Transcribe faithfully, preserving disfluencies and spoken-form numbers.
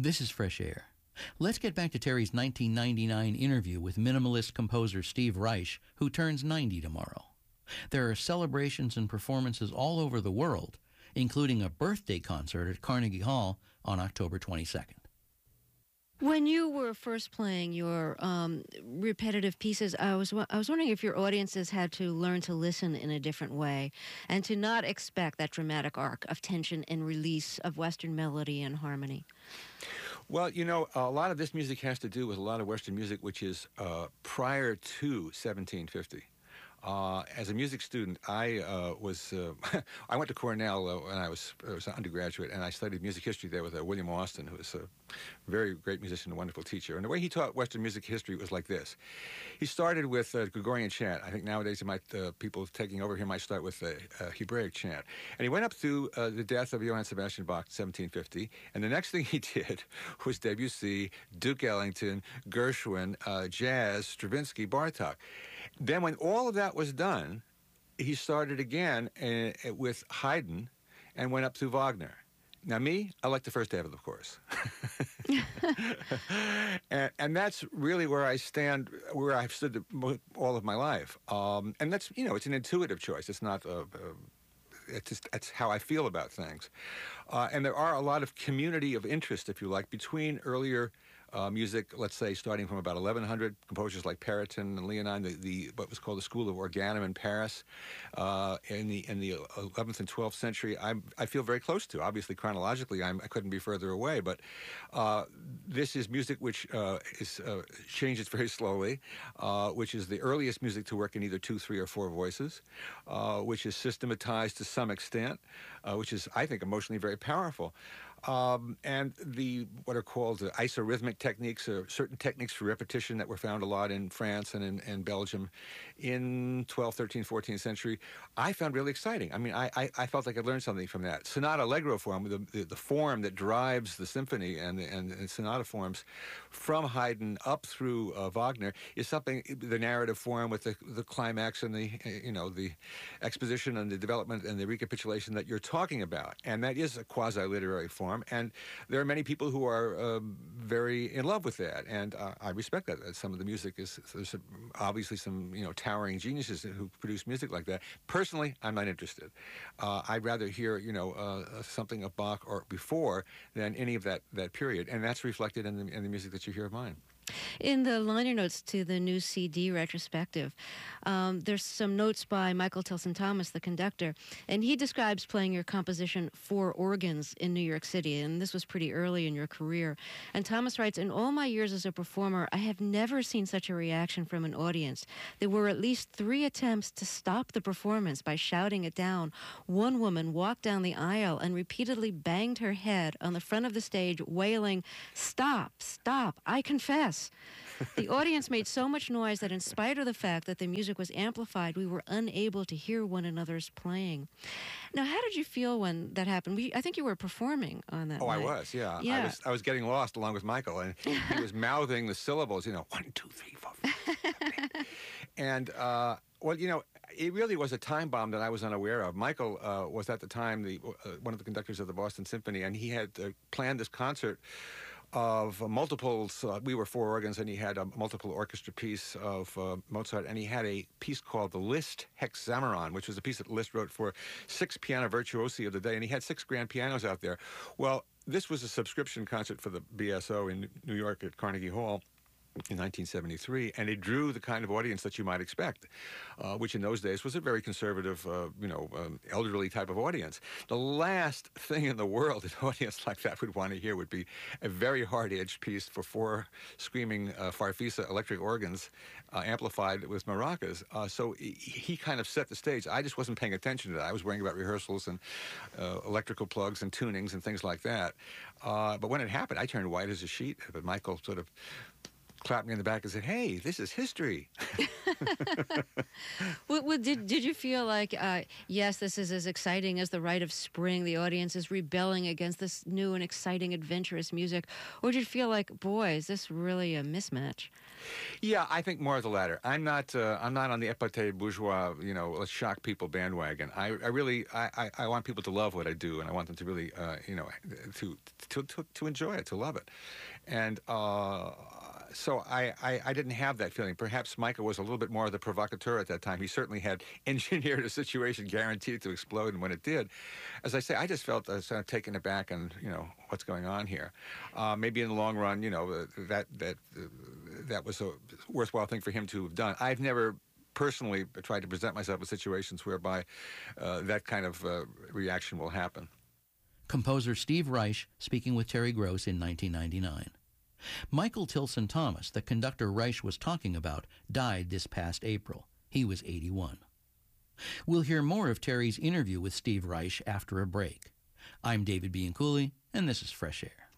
This is Fresh Air. Let's get back to Terry's nineteen ninety-nine interview with minimalist composer Steve Reich, who turns ninety tomorrow. There are celebrations and performances all over the world, including a birthday concert at Carnegie Hall on October twenty-second. When you were first playing your um, repetitive pieces, I was I was wondering if your audiences had to learn to listen in a different way and to not expect that dramatic arc of tension and release of Western melody and harmony. Well, you know, a lot of this music has to do with a lot of Western music which is uh, prior to seventeen fifty. Uh, as a music student, I uh, was uh, I went to Cornell uh, when I was, I was an undergraduate, and I studied music history there with uh, William Austin, who was a very great musician, a wonderful teacher. And the way he taught Western music history was like this. He started with uh, Gregorian chant. I think nowadays it might, uh, people taking over here might start with uh, uh, Hebraic chant. And he went up through uh, the death of Johann Sebastian Bach in seventeen fifty, and the next thing he did was Debussy, Duke Ellington, Gershwin, uh, jazz, Stravinsky, Bartok. Then when all of that was done, he started again uh, with Haydn and went up through Wagner. Now, me, I like the first half of the course. and, and that's really where I stand, where I've stood the, all of my life. Um, and that's, you know, it's an intuitive choice. It's not, uh, uh, it's just, that's how I feel about things. Uh, and there are a lot of community of interest, if you like, between earlier Uh, music, let's say, starting from about eleven hundred, composers like Periton and Leonine, the, the what was called the School of Organum in Paris, uh, in the in the eleventh and twelfth century. I'm, I feel very close to. Obviously, chronologically, I'm, I couldn't be further away, but uh, this is music which uh, is uh, changes very slowly, uh, which is the earliest music to work in either two, three, or four voices, uh, which is systematized to some extent, uh, which is, I think, emotionally very powerful. Um, and the what are called the isorhythmic techniques, or certain techniques for repetition that were found a lot in France and in and Belgium in twelfth, thirteenth, fourteenth century, I found really exciting. I mean, I, I, I felt like I learned something from that. Sonata allegro form, the, the, the form that drives the symphony and, and, and sonata forms from Haydn up through uh, Wagner, is something, the narrative form with the, the climax and the, you know, the exposition and the development and the recapitulation that you're talking about. And that is a quasi-literary form. And there are many people who are uh, very in love with that, and uh, I respect that. Some of the music is, there's obviously some, you know, towering geniuses who produce music like that. Personally, I'm not interested. Uh, I'd rather hear, you know, uh, something of Bach or before than any of that, that period, and that's reflected in the, in the music that you hear of mine. In the liner notes to the new C D retrospective, um, there's some notes by Michael Tilson Thomas, the conductor, and he describes playing your composition Four Organs in New York City, and this was pretty early in your career. And Thomas writes, in all my years as a performer, I have never seen such a reaction from an audience. There were at least three attempts to stop the performance by shouting it down. One woman walked down the aisle and repeatedly banged her head on the front of the stage, wailing, "Stop, stop, I confess." The audience made so much noise that in spite of the fact that the music was amplified, we were unable to hear one another's playing. Now, how did you feel when that happened? We, I think you were performing on that Oh, night. I was, yeah. yeah. I was I was getting lost along with Michael, and he was mouthing the syllables, you know, one, two, three, four, five. And, uh, well, you know, it really was a time bomb that I was unaware of. Michael uh, was at the time the uh, one of the conductors of the Boston Symphony, and he had uh, planned this concert of uh, multiples. Uh, we were four organs, and he had a multiple orchestra piece of uh, Mozart, and he had a piece called the Liszt Hexameron, which was a piece that Liszt wrote for six piano virtuosi of the day, and he had six grand pianos out there. Well, this was a subscription concert for the B S O in New York at Carnegie Hall in nineteen seventy-three, and it drew the kind of audience that you might expect, uh, which in those days was a very conservative, uh, you know, um, elderly type of audience. The last thing in the world an audience like that would want to hear would be a very hard-edged piece for four screaming uh, Farfisa electric organs uh, amplified with maracas. Uh, so he, he kind of set the stage. I just wasn't paying attention to that. I was worrying about rehearsals and uh, electrical plugs and tunings and things like that. Uh, but when it happened, I turned white as a sheet, but Michael sort of clapped me on the back and said, "Hey, this is history." Well, well, did did you feel like, uh, yes, this is as exciting as the Rite of Spring? The audience is rebelling against this new and exciting, adventurous music, or did you feel like, boy, is this really a mismatch? Yeah, I think more of the latter. I'm not. Uh, I'm not on the épaté bourgeois. You know, let's shock people bandwagon. I, I really. I, I, I want people to love what I do, and I want them to really, uh, you know, to, to to to enjoy it, to love it, and. Uh, So I, I, I didn't have that feeling. Perhaps Michael was a little bit more of the provocateur at that time. He certainly had engineered a situation guaranteed to explode, and when it did, as I say, I just felt I was kind of taken aback and, you know, what's going on here. Uh, maybe in the long run, you know, that, that, uh, that was a worthwhile thing for him to have done. I've never personally tried to present myself in situations whereby uh, that kind of uh, reaction will happen. Composer Steve Reich speaking with Terry Gross in nineteen ninety-nine. Michael Tilson Thomas, the conductor Reich was talking about, died this past April. He was eighty-one. We'll hear more of Terry's interview with Steve Reich after a break. I'm David Bianculli, and this is Fresh Air.